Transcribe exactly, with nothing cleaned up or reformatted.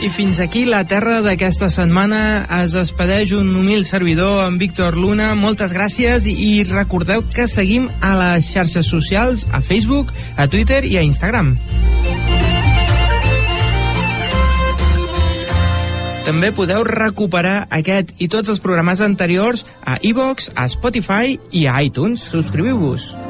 I fins aquí la terra d'aquesta setmana. Es despedeix un humil servidor, en Víctor Luna. Moltes gràcies i recordeu que seguim a les xarxes socials, a Facebook, a Twitter i a Instagram. També podeu recuperar aquest i tots els programes anteriors a iVoox, a Spotify i a iTunes. Subscriviu-vos.